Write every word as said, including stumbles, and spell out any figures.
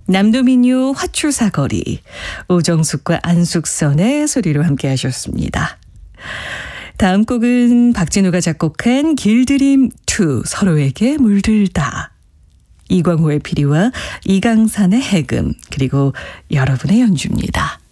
남도민요 화초사거리, 오정숙과 안숙선의 소리로 함께 하셨습니다. 다음 곡은 박진우가 작곡한 길드림 투 서로에게 물들다. 이광호의 피리와 이강산의 해금, 그리고 여러분의 연주입니다.